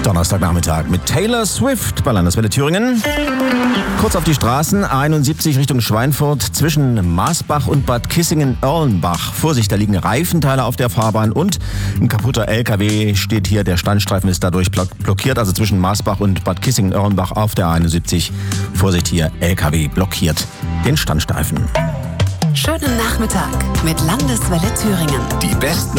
Donnerstagnachmittag mit Taylor Swift bei Landeswelle Thüringen. Kurz auf die Straßen, 71 Richtung Schweinfurt zwischen Maasbach und Bad Kissingen-Erlenbach. Vorsicht, da liegen Reifenteile auf der Fahrbahn und ein kaputter LKW steht hier. Der Standstreifen ist dadurch blockiert, also zwischen Maasbach und Bad Kissingen-Erlenbach auf der 71. Vorsicht, hier, LKW blockiert den Standstreifen. Schönen Nachmittag mit Landeswelle Thüringen. Die besten